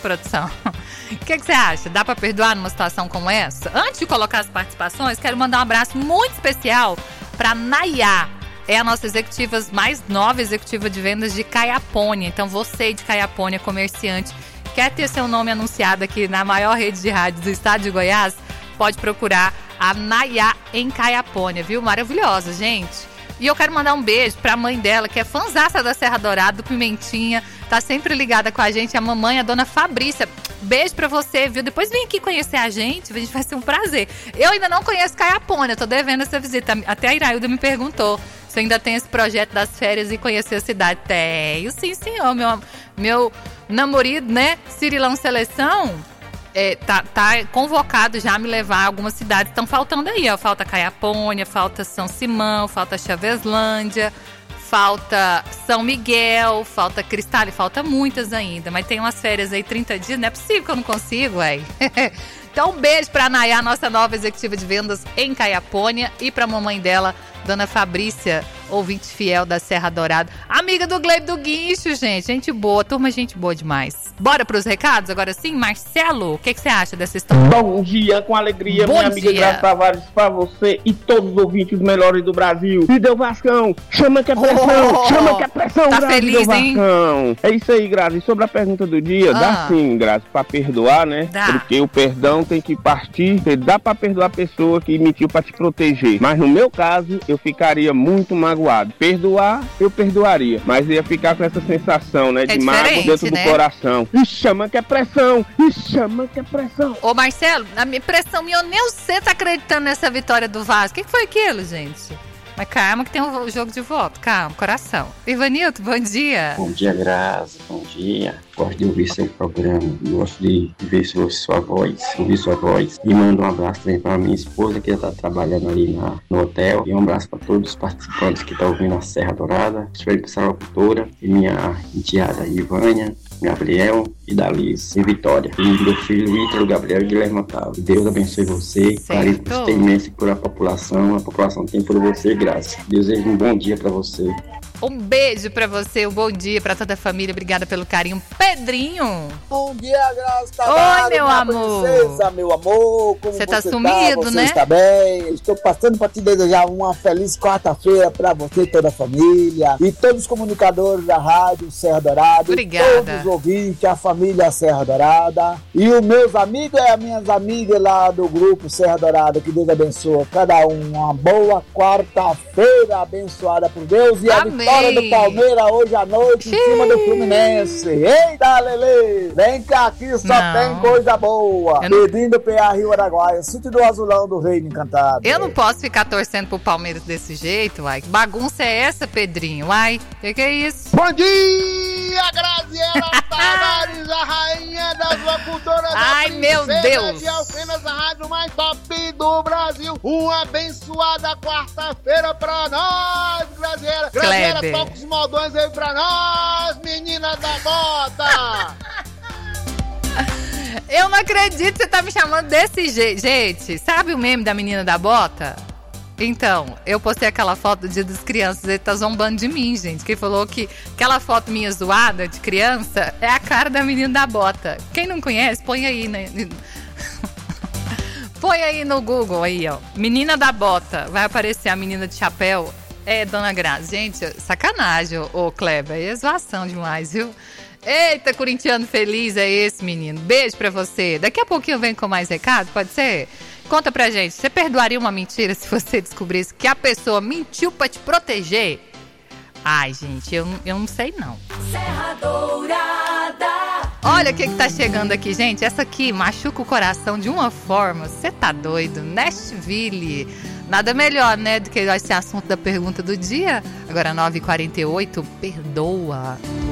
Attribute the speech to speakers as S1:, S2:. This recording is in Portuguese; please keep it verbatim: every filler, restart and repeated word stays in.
S1: produção? O que, que você acha? Dá pra perdoar numa situação como essa? Antes de colocar as participações, quero mandar um abraço muito especial pra Nayá. É a nossa executiva mais nova executiva de vendas de Caiapônia. Então você de Caiapônia, comerciante, quer ter seu nome anunciado aqui na maior rede de rádio do estado de Goiás, pode procurar a Nayá em Caiapônia, viu? Maravilhosa, gente. E eu quero mandar um beijo pra mãe dela, que é fãzaça da Serra Dourada, do Pimentinha. Tá sempre ligada com a gente, a mamãe, a dona Fabrícia. Beijo pra você, viu? Depois vem aqui conhecer a gente, a gente vai ser um prazer. Eu ainda não conheço Caiapônia, tô devendo essa visita. Até a Irailda me perguntou se ainda tem esse projeto das férias e conhecer a cidade. Tenho, sim, senhor. Meu, meu namorado, né, Cirilão Seleção, é, tá, tá convocado já a me levar a algumas cidades. Estão faltando aí, ó. Falta Caiapônia, falta São Simão, falta Chaveslândia, falta São Miguel, falta Cristal, falta muitas ainda. Mas tem umas férias aí, trinta dias, não é possível que eu não consigo, ué. Então, um beijo pra Nayá, nossa nova executiva de vendas em Caiapônia, e pra mamãe dela, dona Fabrícia, ouvinte fiel da Serra Dourada. Amiga do Gleibe do Guincho, gente. Gente boa, turma, gente boa demais. Bora pros recados agora sim? Marcelo, o que, que você acha dessa história?
S2: Bom dia, com alegria,
S1: Bom
S2: minha amiga
S1: dia.
S2: Graça Tavares, pra você e todos os ouvintes melhores do Brasil. E deu Vascão, chama que é pressão,
S1: Oh,
S2: chama que é pressão,
S1: tá
S2: Graça,
S1: feliz,
S2: deu
S1: hein?
S2: Vascão. É isso aí, Graça. E sobre a pergunta do dia,
S1: Ah.
S2: dá sim, Graça, pra perdoar, né?
S1: Dá.
S2: Porque o perdão tem que partir, dá pra perdoar a pessoa que mentiu pra te proteger. Mas no meu caso, eu ficaria muito magoado. Perdoar, eu perdoaria, mas ia ficar com essa sensação, né, de
S1: É
S2: mágoa
S1: diferente,
S2: dentro
S1: né?
S2: do coração. E chama que é pressão, e chama que é pressão.
S1: Ô, Marcelo, a minha impressão minha, nem você tá acreditando nessa vitória do Vasco. O que, que foi aquilo, gente? Mas calma que tem um jogo de volta. Calma, coração. Ivanilton, bom dia.
S3: Bom dia, Graça. Bom dia. Gosto de ouvir seu programa. Gosto de ver sua, sua voz, ouvir sua voz. E mando um abraço também para minha esposa, que está trabalhando ali na, no hotel. E um abraço para todos os participantes que estão ouvindo a Serra Dourada. Espero que essa locutora e minha enteada Ivânia, Gabriel e Dalice e Vitória. E meu filho Ítalo, Gabriel e Guilherme Otávio. Deus abençoe você. Carinho que você tem imenso por a população. A população tem por você, Graça. Desejo um bom dia para você.
S1: Um beijo pra você, um bom dia pra toda a família. Obrigada pelo carinho. Pedrinho.
S4: Bom dia, Graça Tavares.
S1: Oi, meu
S4: minha
S1: amor.
S4: Princesa, meu amor. Como
S1: Você tá
S4: você
S1: sumido,
S4: tá? Você
S1: né?
S4: está bem? Estou passando para te desejar uma feliz quarta-feira para você e toda a família. E todos os comunicadores da rádio Serra Dourada.
S1: Obrigada.
S4: E todos os ouvintes, a família Serra Dourada. E os meus amigos e as minhas amigas lá do grupo Serra Dourada. Que Deus abençoe cada um. Uma boa quarta-feira abençoada por Deus. E a
S1: Amém.
S4: vitória do Palmeiras hoje à noite em cima do Fluminense. Eita, Lelê! Vem que aqui só
S1: Não.
S4: tem coisa boa.
S1: Eu não-
S4: Pedindo P A Rio Araguaia, sítio do Azulão do Reino Encantado.
S1: Eu não posso ficar torcendo pro Palmeiras desse jeito, uai. Que bagunça é essa, Pedrinho? Uai, que que é isso?
S5: Bom dia, Graziela Tavares, a rainha das locutoras.
S1: Ai,
S5: da
S1: meu
S5: Princesa
S1: Deus.
S5: de Alfenas, a rádio mais top do Brasil. Uma abençoada quarta-feira pra nós, Graziela. Graziela,
S1: Kleber.
S5: toca os modões aí pra nós, meninas da bota.
S1: Eu não acredito que você tá me chamando desse jeito. Gente, sabe o meme da menina da bota? Então, eu postei aquela foto do Dia das Crianças, ele tá zombando de mim, gente. Que falou que aquela foto minha zoada de criança é a cara da menina da bota. Quem não conhece, põe aí, né? Põe aí no Google, aí, ó. Menina da bota. Vai aparecer a menina de chapéu. É, Dona Graça. Gente, sacanagem, ô, ô Kleber. É zoação demais, viu? Eita, corintiano feliz é esse, menino. Beijo pra você. Daqui a pouquinho eu venho com mais recado, pode ser? Conta pra gente, você perdoaria uma mentira se você descobrisse que a pessoa mentiu pra te proteger? Ai, gente, eu, eu não sei não.
S6: Serra Dourada.
S1: Olha o que que tá chegando aqui, gente. Essa aqui machuca o coração de uma forma. Você tá doido? Nashville. Nada melhor, né, do que esse assunto da pergunta do dia. Agora nove e quarenta e oito, perdoa.